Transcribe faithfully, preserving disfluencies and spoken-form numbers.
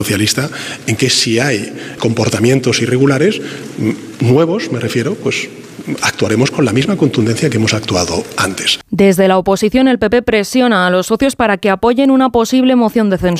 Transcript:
socialista en que si hay comportamientos irregulares, nuevos me refiero, pues actuaremos con la misma contundencia que hemos actuado antes. Desde la oposición, el P P presiona a los socios para que apoyen una posible moción de censura.